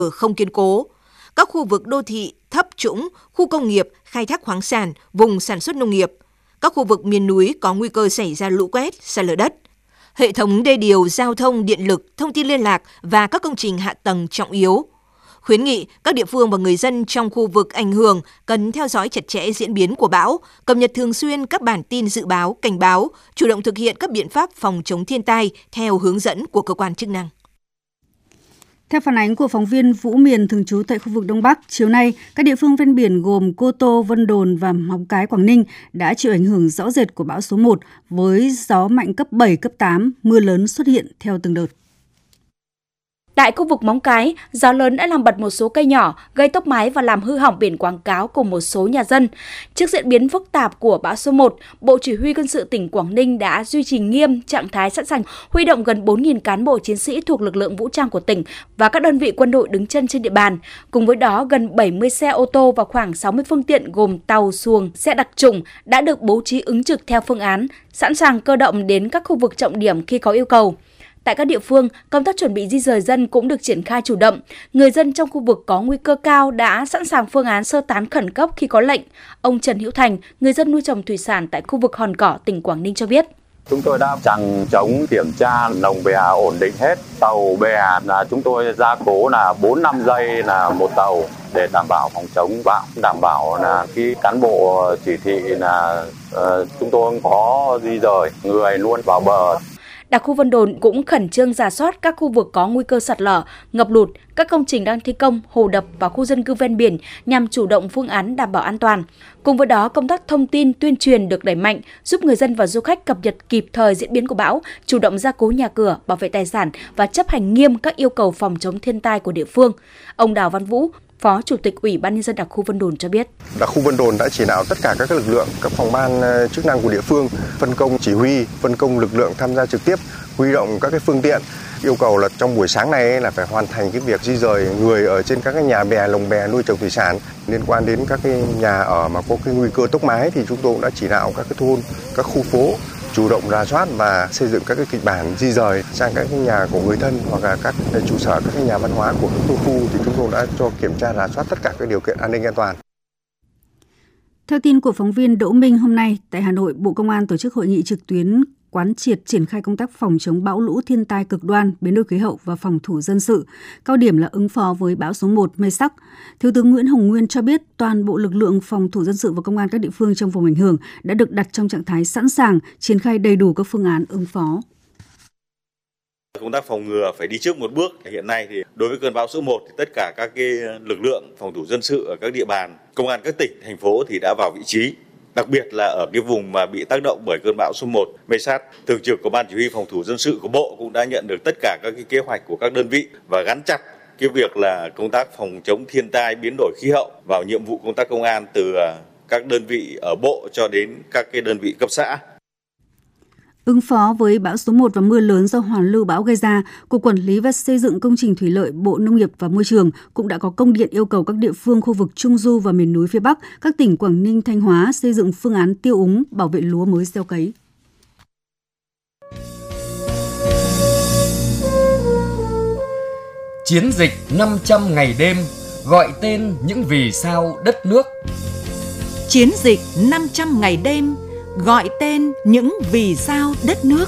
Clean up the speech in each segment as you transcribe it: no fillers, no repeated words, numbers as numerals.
không kiên cố. Các khu vực đô thị thấp trũng, khu công nghiệp, khai thác khoáng sản, vùng sản xuất nông nghiệp. Các khu vực miền núi có nguy cơ xảy ra lũ quét, sạt lở đất. Hệ thống đê điều, giao thông, điện lực, thông tin liên lạc và các công trình hạ tầng trọng yếu. Khuyến nghị các địa phương và người dân trong khu vực ảnh hưởng cần theo dõi chặt chẽ diễn biến của bão, cập nhật thường xuyên các bản tin dự báo, cảnh báo, chủ động thực hiện các biện pháp phòng chống thiên tai theo hướng dẫn của cơ quan chức năng. Theo phản ánh của phóng viên Vũ Miền thường trú tại khu vực Đông Bắc, chiều nay, các địa phương ven biển gồm Cô Tô, Vân Đồn và Móng Cái, Quảng Ninh đã chịu ảnh hưởng rõ rệt của bão số 1 với gió mạnh cấp 7, cấp 8, mưa lớn xuất hiện theo từng đợt. Tại khu vực Móng Cái, gió lớn đã làm bật một số cây nhỏ, gây tốc mái và làm hư hỏng biển quảng cáo của một số nhà dân. Trước diễn biến phức tạp của bão số 1, Bộ Chỉ huy Quân sự tỉnh Quảng Ninh đã duy trì nghiêm trạng thái sẵn sàng, huy động gần 4.000 cán bộ chiến sĩ thuộc lực lượng vũ trang của tỉnh và các đơn vị quân đội đứng chân trên địa bàn. Cùng với đó, gần 70 xe ô tô và khoảng 60 phương tiện gồm tàu, xuồng, xe đặc trùng đã được bố trí ứng trực theo phương án, sẵn sàng cơ động đến các khu vực trọng điểm khi có yêu cầu. Tại các địa phương, công tác chuẩn bị di dời dân cũng được triển khai chủ động. Người dân trong khu vực có nguy cơ cao đã sẵn sàng phương án sơ tán khẩn cấp khi có lệnh. Ông Trần Hữu Thành, người dân nuôi trồng thủy sản tại khu vực Hòn Cỏ, tỉnh Quảng Ninh cho biết. Chúng tôi đã chằng chống kiểm tra lồng bè ổn định hết. Tàu bè là chúng tôi gia cố là 4-5 giây là một tàu để đảm bảo phòng chống bão, đảm bảo là khi cán bộ chỉ thị là chúng tôi có di dời người luôn vào bờ. Đặc khu Vân Đồn cũng khẩn trương rà soát các khu vực có nguy cơ sạt lở, ngập lụt, các công trình đang thi công, hồ đập và khu dân cư ven biển nhằm chủ động phương án đảm bảo an toàn. Cùng với đó, công tác thông tin, tuyên truyền được đẩy mạnh, giúp người dân và du khách cập nhật kịp thời diễn biến của bão, chủ động gia cố nhà cửa, bảo vệ tài sản và chấp hành nghiêm các yêu cầu phòng chống thiên tai của địa phương. Ông Đào Văn Vũ, Phó Chủ tịch Ủy ban Nhân dân đặc khu Vân Đồn cho biết. Đặc khu Vân Đồn đã chỉ đạo tất cả các lực lượng, các phòng ban chức năng của địa phương, phân công chỉ huy, phân công lực lượng tham gia trực tiếp, huy động các cái phương tiện. Yêu cầu là trong buổi sáng này là phải hoàn thành cái việc di dời người ở trên các cái nhà bè, lồng bè nuôi trồng thủy sản. Liên quan đến các cái nhà ở mà có cái nguy cơ tốc mái thì chúng tôi cũng đã chỉ đạo các cái thôn, các khu phố chủ động rà soát và xây dựng các cái kịch bản di dời sang các cái nhà của người thân hoặc là các trụ sở các cái nhà văn hóa của các thôn khu thì chúng tôi đã cho kiểm tra rà soát tất cả các điều kiện an ninh an toàn. Theo tin của phóng viên Đỗ Minh, hôm nay tại Hà Nội, Bộ Công an tổ chức hội nghị trực tuyến quán triệt triển khai công tác phòng chống bão lũ, thiên tai cực đoan, biến đổi khí hậu và phòng thủ dân sự. Cao điểm là ứng phó với bão số 1 Mây Sắc. Thiếu tướng Nguyễn Hồng Nguyên cho biết toàn bộ lực lượng phòng thủ dân sự và công an các địa phương trong vùng ảnh hưởng đã được đặt trong trạng thái sẵn sàng, triển khai đầy đủ các phương án ứng phó. Công tác phòng ngừa phải đi trước một bước. Hiện nay thì đối với cơn bão số 1 thì tất cả các cái lực lượng phòng thủ dân sự ở các địa bàn, công an các tỉnh, thành phố thì đã vào vị trí. Đặc biệt là ở cái vùng mà bị tác động bởi cơn bão số 1 Mây Sát, Thường trực của Ban Chỉ huy Phòng thủ dân sự của Bộ cũng đã nhận được tất cả các cái kế hoạch của các đơn vị và gắn chặt cái việc là công tác phòng chống thiên tai, biến đổi khí hậu vào nhiệm vụ công tác công an từ các đơn vị ở Bộ cho đến các cái đơn vị cấp xã. Ứng phó với bão số 1 và mưa lớn do hoàn lưu bão gây ra, Cục Quản lý và Xây dựng Công trình Thủy lợi, Bộ Nông nghiệp và Môi trường cũng đã có công điện yêu cầu các địa phương khu vực Trung Du và miền núi phía Bắc, các tỉnh Quảng Ninh, Thanh Hóa xây dựng phương án tiêu úng, bảo vệ lúa mới gieo cấy. Chiến dịch 500 ngày đêm, gọi tên những vì sao đất nước. Chiến dịch 500 ngày đêm, gọi tên những vì sao đất nước.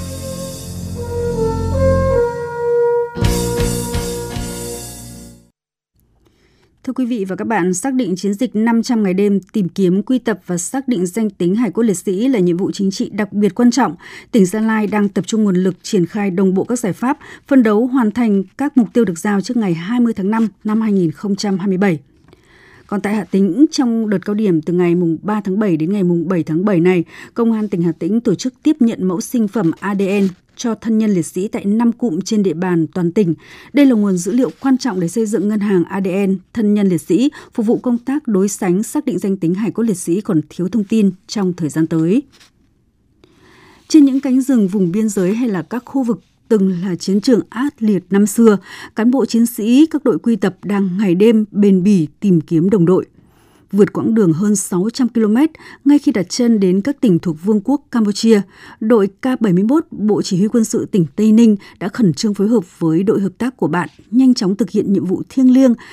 Thưa quý vị và các bạn, xác định chiến dịch 500 ngày đêm tìm kiếm, quy tập và xác định danh tính Hải cốt liệt sĩ là nhiệm vụ chính trị đặc biệt quan trọng. Tỉnh Gia Lai đang tập trung nguồn lực triển khai đồng bộ các giải pháp, phấn đấu hoàn thành các mục tiêu được giao trước ngày 20 tháng 5 năm 2027. Còn tại Hà Tĩnh, trong đợt cao điểm từ ngày 3 tháng 7 đến ngày 7 tháng 7 này, Công an tỉnh Hà Tĩnh tổ chức tiếp nhận mẫu sinh phẩm ADN cho thân nhân liệt sĩ tại 5 cụm trên địa bàn toàn tỉnh. Đây là nguồn dữ liệu quan trọng để xây dựng ngân hàng ADN thân nhân liệt sĩ, phục vụ công tác đối sánh xác định danh tính hải cốt liệt sĩ còn thiếu thông tin trong thời gian tới. Trên những cánh rừng vùng biên giới hay là các khu vực từng là chiến trường ác liệt năm xưa, cán bộ chiến sĩ các đội quy tập đang ngày đêm bền bỉ tìm kiếm đồng đội. vượt quãng đường hơn 600 km ngay khi đặt chân đến các tỉnh thuộc Vương quốc Campuchia. Đội K71 Bộ Chỉ huy Quân sự tỉnh Tây Ninh đã khẩn trương phối hợp với đội hợp tác của bạn nhanh chóng thực hiện nhiệm vụ thiêng liêng